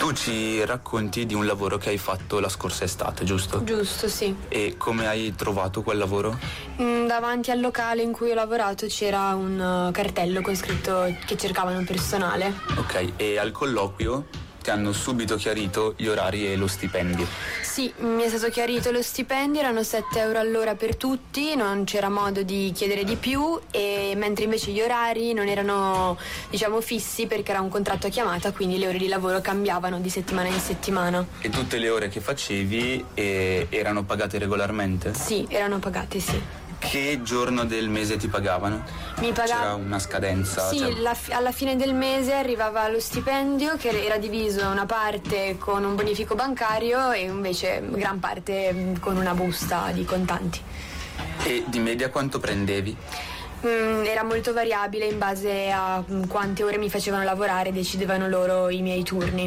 Tu ci racconti di un lavoro che hai fatto la scorsa estate, giusto? Giusto, sì. E come hai trovato quel lavoro? Davanti al locale in cui ho lavorato c'era un cartello con scritto che cercavano personale. Ok, e al colloquio ti hanno subito chiarito gli orari e lo stipendio? Sì, mi è stato chiarito lo stipendio, erano 7 euro all'ora per tutti, non c'era modo di chiedere di più, e mentre invece gli orari non erano, diciamo, fissi perché era un contratto a chiamata, quindi le ore di lavoro cambiavano di settimana in settimana. E tutte le ore che facevi erano pagate regolarmente? Sì, erano pagate, sì. Che giorno del mese ti pagavano? C'era una scadenza? Sì, alla fine del mese arrivava lo stipendio, che era diviso una parte con un bonifico bancario e invece gran parte con una busta di contanti. E di media quanto prendevi? Era molto variabile in base a quante ore mi facevano lavorare, decidevano loro i miei turni.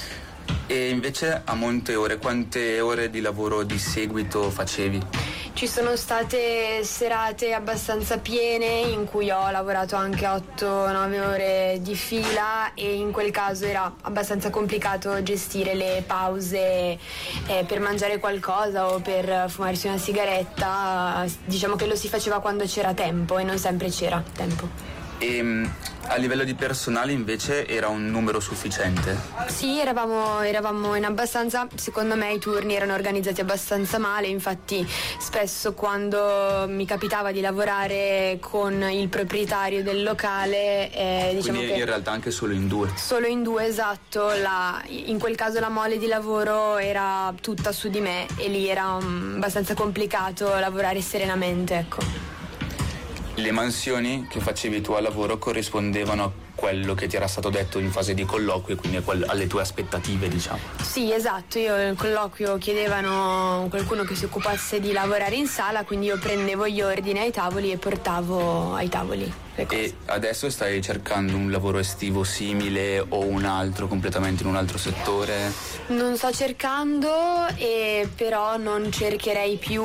E invece a monte ore, quante ore di lavoro di seguito facevi? Ci sono state serate abbastanza piene in cui ho lavorato anche 8-9 ore di fila, e in quel caso era abbastanza complicato gestire le pause per mangiare qualcosa o per fumarsi una sigaretta. Diciamo che lo si faceva quando c'era tempo e non sempre c'era tempo. E a livello di personale invece era un numero sufficiente? Sì, eravamo in abbastanza, secondo me i turni erano organizzati abbastanza male, infatti spesso quando mi capitava di lavorare con il proprietario del locale, diciamo quindi che in realtà anche solo in due? Solo in due, esatto, in quel caso la mole di lavoro era tutta su di me e lì era abbastanza complicato lavorare serenamente, ecco. Le mansioni che facevi tu al lavoro corrispondevano a quello che ti era stato detto in fase di colloquio, quindi alle tue aspettative, diciamo? Sì, esatto, io al colloquio chiedevano qualcuno che si occupasse di lavorare in sala, quindi io prendevo gli ordini ai tavoli e portavo ai tavoli le cose. E adesso stai cercando un lavoro estivo simile o un altro, completamente in un altro settore? Non sto cercando, però non cercherei più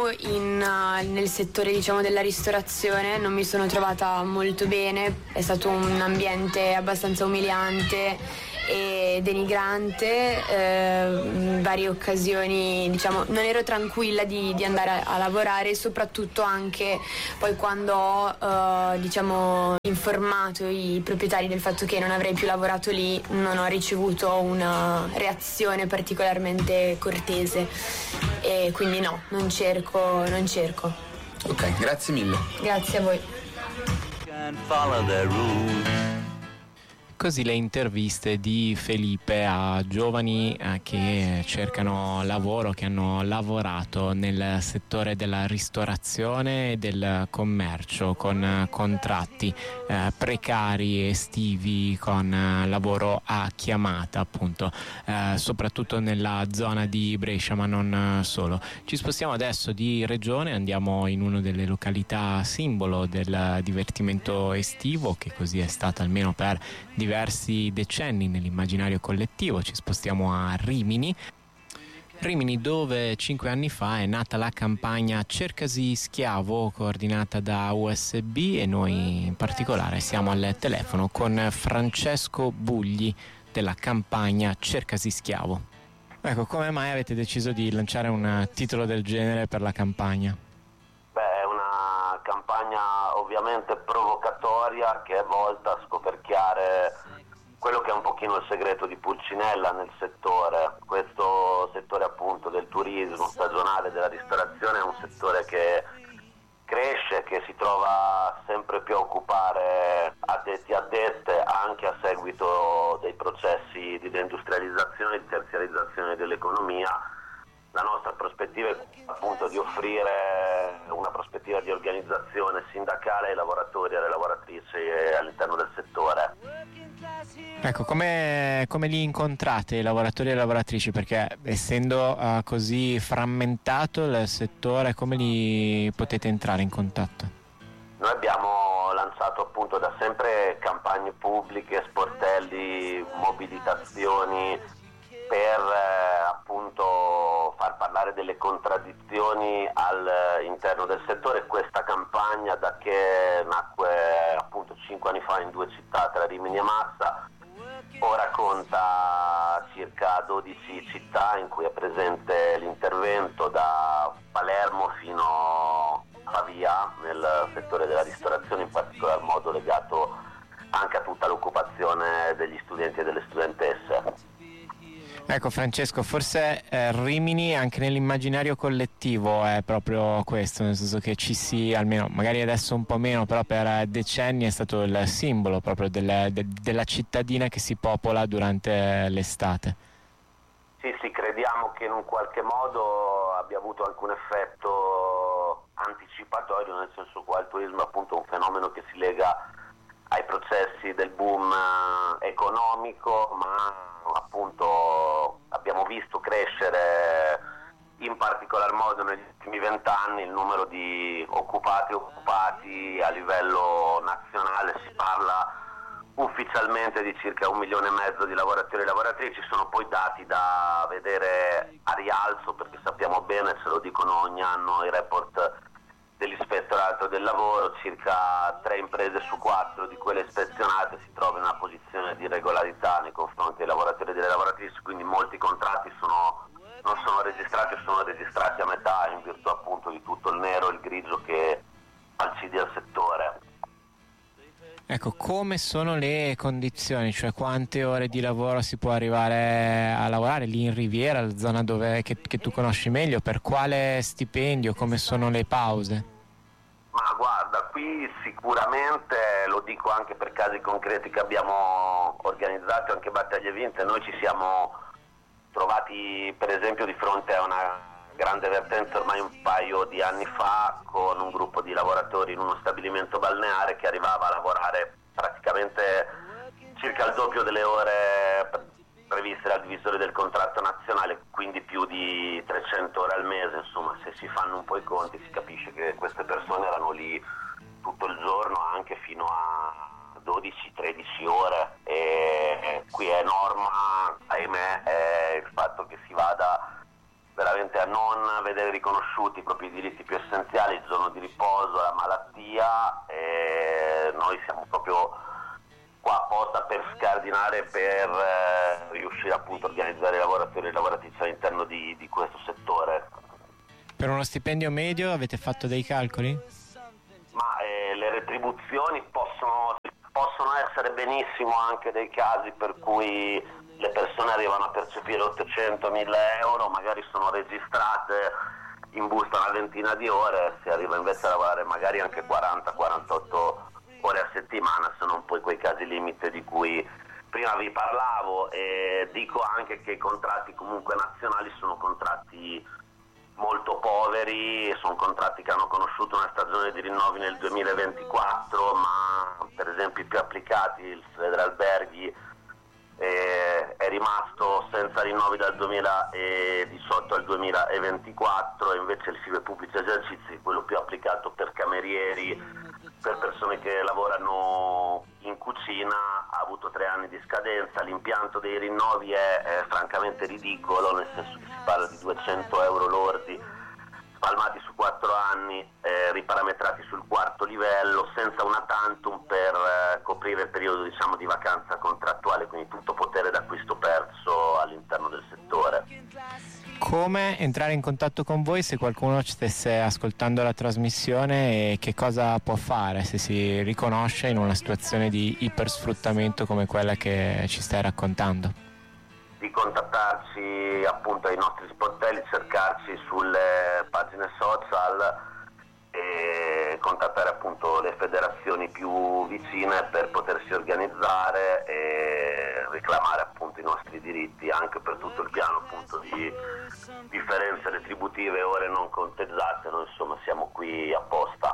nel settore, diciamo, della ristorazione. Non mi sono trovata molto bene, è stato un ambiente abbastanza umiliante e denigrante, in varie occasioni, diciamo, non ero tranquilla di andare a lavorare, soprattutto anche poi quando ho diciamo informato i proprietari del fatto che non avrei più lavorato lì, non ho ricevuto una reazione particolarmente cortese, e quindi no, non cerco. Ok, grazie mille. Grazie a voi. Così le interviste di Felipe a giovani che cercano lavoro, che hanno lavorato nel settore della ristorazione e del commercio, con contratti precari, estivi, con lavoro a chiamata, appunto, soprattutto nella zona di Brescia, ma non solo. Ci spostiamo adesso di regione, andiamo in una delle località simbolo del divertimento estivo, che così è stata almeno per diversi decenni nell'immaginario collettivo. Ci spostiamo a Rimini, dove 5 anni fa è nata la campagna Cercasi Schiavo, coordinata da USB, e noi in particolare siamo al telefono con Francesco Bugli della campagna Cercasi Schiavo. Ecco, come mai avete deciso di lanciare un titolo del genere per la campagna? È una campagna ovviamente provocatoria che è volta a scoperchiare quello che è un pochino il segreto di Pulcinella nel settore. Questo settore appunto del turismo stagionale, della ristorazione, è un settore che cresce, che si trova sempre più a occupare addetti e addette anche a seguito dei processi di deindustrializzazione e di terziarizzazione dell'economia. La nostra prospettiva è appunto di offrire una prospettiva di organizzazione sindacale ai lavoratori e alle lavoratrici all'interno del settore. Ecco, come li incontrate i lavoratori e le lavoratrici? Perché essendo così frammentato il settore, come li potete entrare in contatto? Noi abbiamo lanciato appunto da sempre campagne pubbliche, sportelli, mobilitazioni per appunto far parlare delle contraddizioni all'interno del settore. Questa campagna, da che nacque appunto 5 anni fa in 2 città, tra Rimini e Massa, ora conta 12 città in cui è presente l'intervento, da Palermo fino a Pavia, nel settore della ristorazione, in particolar modo legato anche a tutta l'occupazione degli studenti e delle studentesse. Ecco Francesco, forse Rimini anche nell'immaginario collettivo è proprio questo, nel senso che ci si, almeno magari adesso un po' meno, però per decenni è stato il simbolo proprio della cittadina che si popola durante l'estate. Sì, crediamo che in un qualche modo abbia avuto anche un effetto anticipatorio, nel senso che il turismo è appunto un fenomeno che si lega ai processi del boom economico, ma appunto abbiamo visto crescere in particolar modo negli ultimi 20 anni il numero di occupati a livello nazionale. Si parla ufficialmente di circa 1,5 milioni di lavoratori e lavoratrici. Sono poi dati da vedere a rialzo, perché sappiamo bene, se lo dicono ogni anno i report dell'Ispettorato del Lavoro, circa 3 imprese su 4 di quelle ispezionate si trovano in una posizione di irregolarità nei confronti dei lavoratori e delle lavoratrici, quindi molti contratti non sono registrati o sono registrati a metà, in virtù appunto di tutto il nero e il grigio che falcidia il settore. Ecco, come sono le condizioni, cioè quante ore di lavoro si può arrivare a lavorare lì in Riviera, la zona che tu conosci meglio, per quale stipendio, come sono le pause? Ma guarda, qui sicuramente, lo dico anche per casi concreti che abbiamo organizzato, anche battaglie vinte, noi ci siamo trovati per esempio di fronte a una grande vertenza ormai un paio di anni fa, con un gruppo di lavoratori in uno stabilimento balneare che arrivava a lavorare praticamente circa il doppio delle ore previste dal divisore del contratto nazionale, quindi più di 300 ore al mese. Insomma, se si fanno un po' i conti si capisce che queste persone erano lì tutto il giorno, anche fino a 12-13 ore, e qui è norma, ahimè, è il fatto che si vada veramente a non vedere riconosciuti i propri diritti più essenziali, il giorno di riposo, la malattia, e noi siamo proprio qua apposta per scardinare, per riuscire appunto a organizzare i lavoratori e le lavoratrici all'interno di questo settore. Per uno stipendio medio avete fatto dei calcoli? Ma le retribuzioni possono essere benissimo anche dei casi per cui le persone arrivano a percepire 800.000 euro, magari sono registrate in busta una ventina di ore, si arriva invece a lavorare magari anche 40-48 ore a settimana, sono poi quei casi limite di cui prima vi parlavo. E dico anche che i contratti comunque nazionali sono contratti molto poveri, sono contratti che hanno conosciuto una stagione di rinnovi nel 2024, ma per esempio i più applicati, il Federalberghi, è rimasto senza rinnovi dal 2018 al 2024, e invece il FIBE Pubblici Esercizi, quello più applicato per camerieri, per persone che lavorano in cucina, ha avuto 3 anni di scadenza. L'impianto dei rinnovi è francamente ridicolo, nel senso che si parla di 200 euro lordi spalmati su 4 anni, riparametrati sul 4º livello, senza una tantum per coprire il periodo, diciamo, di vacanza contrattuale, quindi tutto potere d'acquisto perso all'interno del settore. Come entrare in contatto con voi se qualcuno ci stesse ascoltando la trasmissione, e che cosa può fare se si riconosce in una situazione di ipersfruttamento come quella che ci stai raccontando? Di contattarci appunto ai nostri sportelli, cercarci sulle pagine social e contattare appunto le federazioni più vicine per potersi organizzare e reclamare appunto i nostri diritti, anche per tutto il piano appunto di differenze retributive, ore non conteggiate. Noi insomma siamo qui apposta.